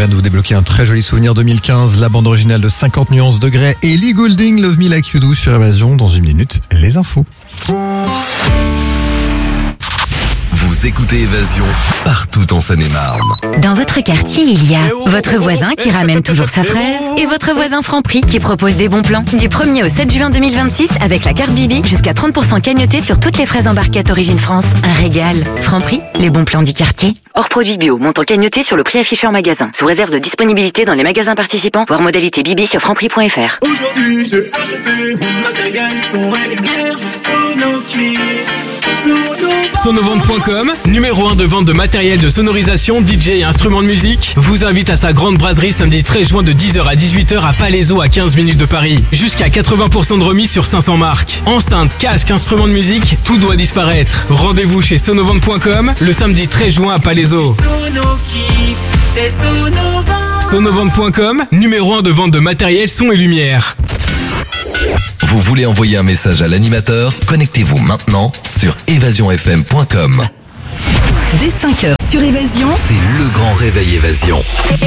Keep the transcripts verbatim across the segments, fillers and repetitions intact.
vient de vous débloquer un très joli souvenir deux mille quinze, la bande originale de cinquante nuances degrés et Ellie Goulding, Love Me Like You Do sur Évasion. Dans une minute, les infos. Vous écoutez Évasion partout en Seine-et-Marne. Dans votre quartier, il y a votre voisin qui ramène toujours sa fraise et votre voisin Franprix qui propose des bons plans. Du premier au sept juin deux mille vingt-six, avec la carte Bibi, jusqu'à trente pour cent cagnoté sur toutes les fraises embarquettes Origine France. Un régal. Franprix, les bons plans du quartier. Hors produit bio, montant cagnoté sur le prix affiché en magasin. Sous réserve de disponibilité dans les magasins participants, voire modalité Bibi sur franprix point f r. Aujourd'hui, j'ai acheté mon matériel, son et lumière, juste Sonoki. Sonovente point com, numéro un de vente de matériel de sonorisation, D J et instruments de musique, vous invite à sa grande braderie samedi treize juin de dix heures à dix-huit heures à Palaiseau à quinze minutes de Paris. Jusqu'à quatre-vingts pour cent de remise sur cinq cents marques. Enceintes, casques, instruments de musique, tout doit disparaître. Rendez-vous chez Sonovente point com le samedi treize juin à Palaiseau. Sonovente point com, numéro un de vente de matériel son et lumière. Vous voulez envoyer un message à l'animateur? Connectez-vous maintenant sur évasion f m point com. Dès cinq heures sur Évasion, c'est le grand réveil Évasion.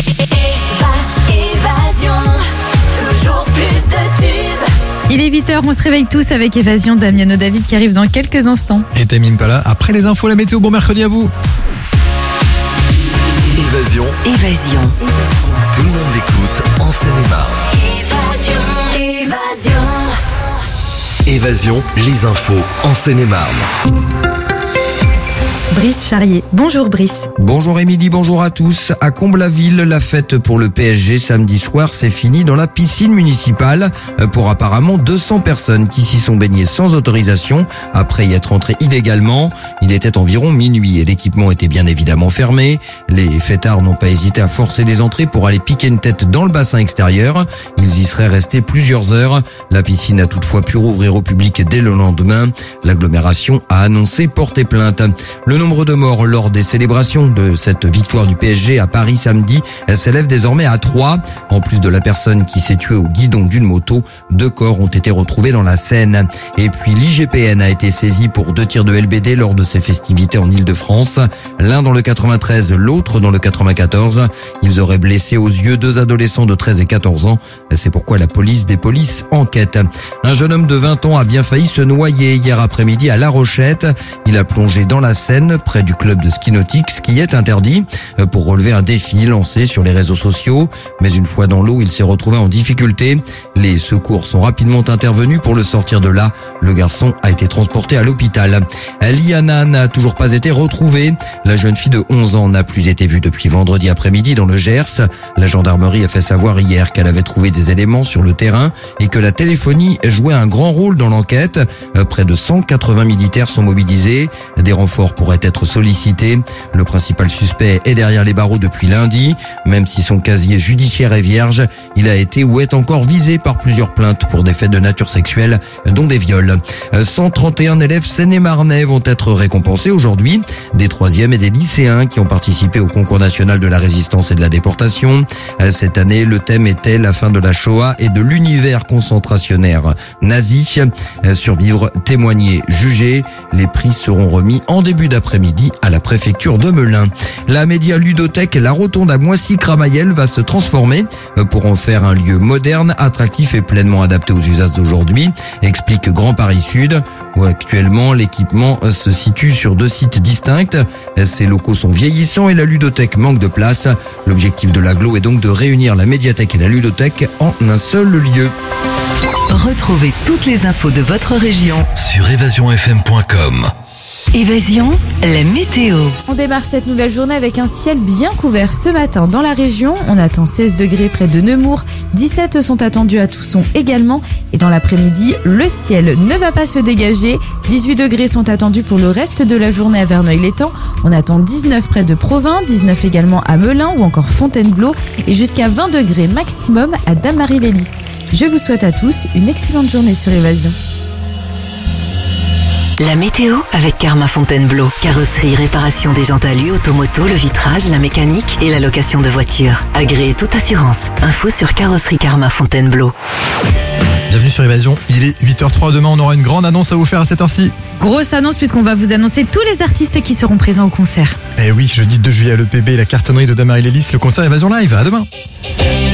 Évasion, toujours plus de tubes. Il est huit heures, on se réveille tous avec Évasion. Damiano David qui arrive dans quelques instants. Et Tamine pas là. Après les infos, la météo, bon mercredi à vous. Évasion. Évasion. Tout le monde l'écoute en Seine-et-Marne. Évasion, évasion. Évasion, les infos en Seine-et-Marne. Brice Charrier. Bonjour Brice. Bonjour Émilie, bonjour à tous. À Comble-la-Ville, la fête pour le P S G samedi soir s'est finie dans la piscine municipale pour apparemment deux cents personnes qui s'y sont baignées sans autorisation après y être entrées illégalement. Il était environ minuit et l'équipement était bien évidemment fermé. Les fêtards n'ont pas hésité à forcer les entrées pour aller piquer une tête dans le bassin extérieur. Ils y seraient restés plusieurs heures. La piscine a toutefois pu rouvrir au public dès le lendemain. L'agglomération a annoncé porter plainte. Le nombre de morts lors des célébrations de cette victoire du P S G à Paris samedi s'élève désormais à trois. En plus de la personne qui s'est tuée au guidon d'une moto, deux corps ont été retrouvés dans la Seine. Et puis l'I G P N a été saisi pour deux tirs de L B D lors de ses festivités en Ile-de-France. L'un dans le quatre-vingt-treize, l'autre dans le quatre-vingt-quatorze. Ils auraient blessé aux yeux deux adolescents de treize et quatorze ans. C'est pourquoi la police des polices enquête. Un jeune homme de vingt ans a bien failli se noyer hier après-midi à La Rochette. Il a plongé dans la Seine près du club de ski nautique, ce qui est interdit, pour relever un défi lancé sur les réseaux sociaux. Mais une fois dans l'eau, il s'est retrouvé en difficulté. Les secours sont rapidement intervenus pour le sortir de là. Le garçon a été transporté à l'hôpital. Liana n'a toujours pas été retrouvée. La jeune fille de onze ans n'a plus été vue depuis vendredi après-midi dans le Gers. La gendarmerie a fait savoir hier qu'elle avait trouvé des éléments sur le terrain et que la téléphonie jouait un grand rôle dans l'enquête. Près de cent quatre-vingts militaires sont mobilisés. Des renforts pourraient être sollicités. Le principal suspect est derrière les barreaux depuis lundi. Même si son casier judiciaire est vierge, il a été ou est encore visé par plusieurs plaintes pour des faits de nature sexuelle, dont des viols. cent trente et un élèves seine-et-marnais vont être récompensés aujourd'hui. Des troisièmes et des lycéens qui ont participé au concours national de la résistance et de la déportation. Cette année, le thème était la fin de la Shoah et de l'univers concentrationnaire nazi. Survivre, témoigner, juger. Les prix seront remis en début d'après-midi à la préfecture de Melun. La média ludothèque La Rotonde à Moissy-Cramayel va se transformer pour en faire un lieu moderne, attractif et pleinement adapté aux usages d'aujourd'hui, explique Grand Paris Sud, où actuellement l'équipement se situe sur deux sites distincts. Ces locaux sont vieillissants et la ludothèque manque de place. L'objectif de l'agglo est donc de réunir la médiathèque et la ludothèque en un seul lieu. Retrouvez toutes les infos de votre région sur évasion f m point com. Évasion, la météo. On démarre cette nouvelle journée avec un ciel bien couvert ce matin dans la région. On attend seize degrés près de Nemours, dix-sept sont attendus à Tousson également. Et dans l'après-midi, le ciel ne va pas se dégager. dix-huit degrés sont attendus pour le reste de la journée à Verneuil-l'Étang. On attend dix-neuf près de Provins, dix-neuf également à Melun ou encore Fontainebleau et jusqu'à vingt degrés maximum à Dame-Marie-les-Lys. Je vous souhaite à tous une excellente journée sur Évasion. La météo avec Karma Fontainebleau. Carrosserie, réparation des jantes alu, automoto, le vitrage, la mécanique et la location de voitures. Agréé toute assurance. Info sur carrosserie Karma Fontainebleau. bienvenue sur Évasion. Il est huit heures zéro trois. Demain, on aura une grande annonce à vous faire à cette heure-ci. Grosse annonce puisqu'on va vous annoncer tous les artistes qui seront présents au concert. Eh oui, jeudi deux juillet à l'E P B, la cartonnerie de Damary Lélis, le concert Évasion Live. À demain.